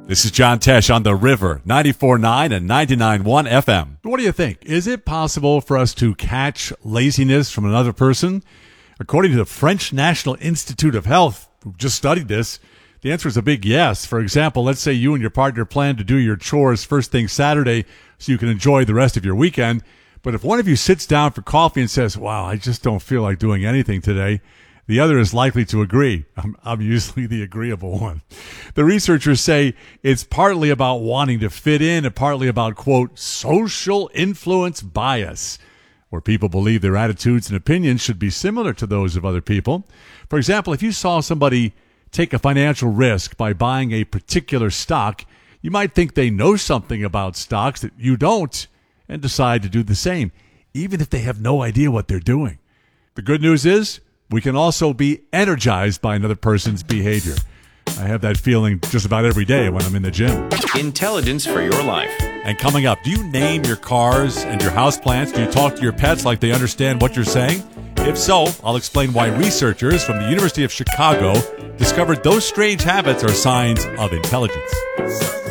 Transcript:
This is John Tesh on The River, 94.9 and 99.1 FM. What do you think? Is it possible for us to catch laziness from another person? According to the French National Institute of Health, who just studied this, the answer is a big yes. For example, let's say you and your partner plan to do your chores first thing Saturday so you can enjoy the rest of your weekend. But if one of you sits down for coffee and says, wow, I just don't feel like doing anything today, the other is likely to agree. I'm usually the agreeable one. The researchers say it's partly about wanting to fit in and partly about, quote, social influence bias, where people believe their attitudes and opinions should be similar to those of other people. For example, if you saw somebody take a financial risk by buying a particular stock, you might think they know something about stocks that you don't and decide to do the same, even if they have no idea what they're doing. The good news is, we can also be energized by another person's behavior. I have that feeling just about every day when I'm in the gym. Intelligence for your life. And coming up, do you name your cars and your houseplants? Do you talk to your pets like they understand what you're saying? If so, I'll explain why researchers from the University of Chicago discovered those strange habits are signs of intelligence.